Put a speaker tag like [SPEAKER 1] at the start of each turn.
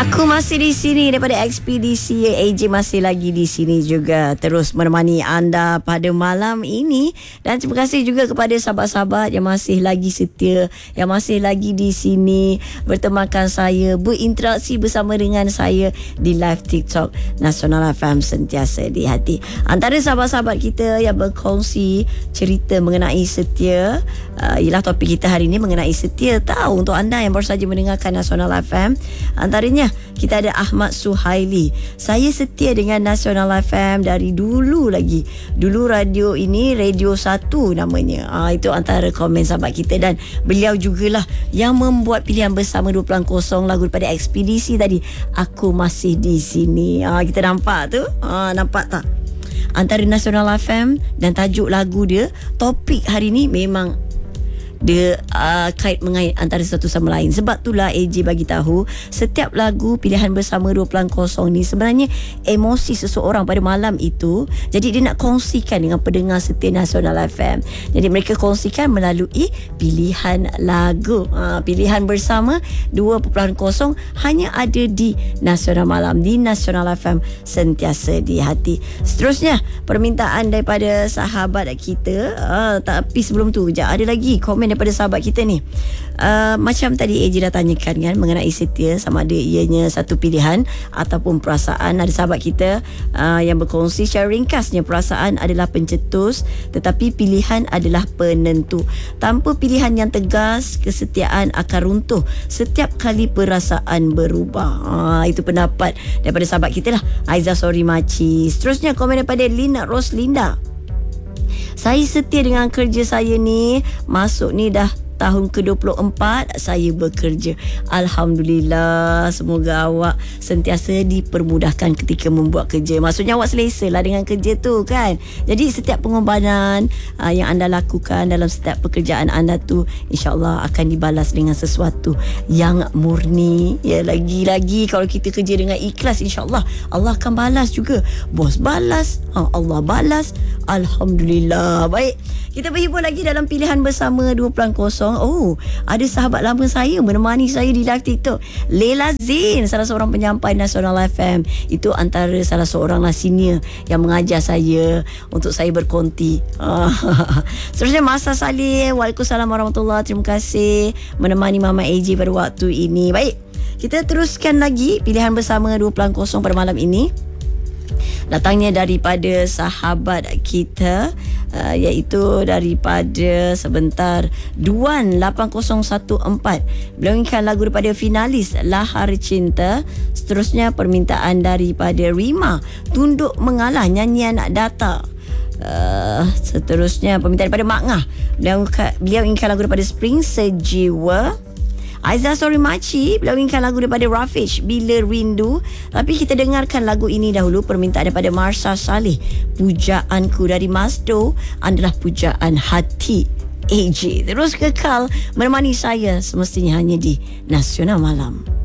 [SPEAKER 1] Aku masih di sini daripada Ekspedisi AJ, masih lagi di sini juga terus menemani anda pada malam ini. Dan terima kasih juga kepada sahabat-sahabat yang masih lagi setia, yang masih lagi di sini bertemankan saya, berinteraksi bersama dengan saya di live TikTok Nasional FM Sentiasa di Hati. Antara sahabat-sahabat kita yang berkongsi cerita mengenai setia, ialah topik kita hari ini mengenai setia. Tahu untuk anda yang baru saja mendengarkan Nasional FM, antaranya kita ada Ahmad Suhaili. Saya setia dengan Nasional FM dari dulu lagi. Dulu radio ini Radio 1 namanya. Itu antara komen sahabat kita. Dan beliau jugalah yang membuat pilihan bersama 2.0 lagu daripada Ekspedisi tadi, Aku Masih di Sini. Kita nampak tu? Nampak tak? Antara Nasional FM dan tajuk lagu dia, topik hari ni memang dia kait mengait antara satu sama lain. Sebab itulah AJ bagi tahu setiap lagu pilihan bersama 2.0 ni sebenarnya emosi seseorang pada malam itu. Jadi dia nak kongsikan dengan pendengar setia Nasional FM. Jadi mereka kongsikan melalui pilihan lagu. Pilihan bersama 2.0 hanya ada di Nasional Malam, di Nasional FM Sentiasa di Hati. Seterusnya permintaan daripada sahabat kita. Tapi sebelum tu ada lagi komen daripada sahabat kita ni. Macam tadi AJ dah tanyakan kan mengenai setia, sama ada ianya satu pilihan ataupun perasaan. Ada sahabat kita yang berkongsi secara ringkasnya, perasaan adalah pencetus tetapi pilihan adalah penentu. Tanpa pilihan yang tegas, kesetiaan akan runtuh setiap kali perasaan berubah. Itu pendapat daripada sahabat kita lah, Aiza Sori Maci. Seterusnya komen daripada Lina Roslinda. Saya setia dengan kerja saya ni. Masuk ni dah tahun ke-24 saya bekerja. Alhamdulillah. Semoga awak sentiasa dipermudahkan ketika membuat kerja. Maksudnya awak selesa lah dengan kerja tu kan. Jadi setiap pengorbanan yang anda lakukan dalam setiap pekerjaan anda tu, InsyaAllah akan dibalas dengan sesuatu yang murni. Ya, lagi-lagi kalau kita kerja dengan ikhlas, InsyaAllah Allah akan balas juga. Bos balas, Allah balas. Alhamdulillah. Baik, kita berhibur lagi dalam pilihan bersama 2.0. Ada sahabat lama saya menemani saya di live TikTok, Leila Zin, salah seorang penyampai Nasional FM. Itu antara salah seorang senior yang mengajar saya untuk saya berkonti. Seterusnya Masa Salih, Waalaikumsalam warahmatullahi. Terima kasih menemani Mama AJ pada waktu ini. Baik, kita teruskan lagi pilihan bersama 2.0 pada malam ini. Datangnya daripada sahabat kita, iaitu daripada Duan 8014. Beliau inginkan lagu daripada finalis Lahar Cinta. Seterusnya permintaan daripada Rima, Tunduk Mengalah, nyanyian Data. Seterusnya permintaan daripada Mak Ngah. Beliau inginkan lagu daripada Spring Sejiwa. Aiza Sori Maci, beliau inginkan lagu daripada Rafiq, Bila Rindu. Tapi kita dengarkan lagu ini dahulu, permintaan daripada Marsha Saleh, Pujaanku dari Masdo adalah pujaan hati AJ. Terus kekal menemani saya semestinya hanya di Nasional Malam.